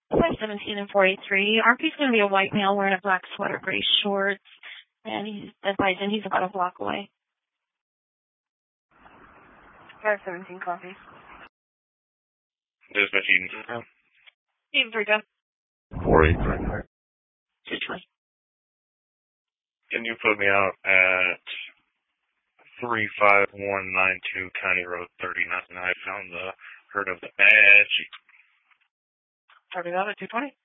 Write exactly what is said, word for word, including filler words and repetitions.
five seventeen and four eighty-three. R P's going to be a white male wearing a black sweater, gray shorts, and he's advising he's about a block away. five seventeen coffee. Dispatch Eden. Eden three ten. four eighty-three. two twenty. Can you put me out at three five one nine two County Road thirty-nine? I found the herd of the badge. Copy that at two twenty.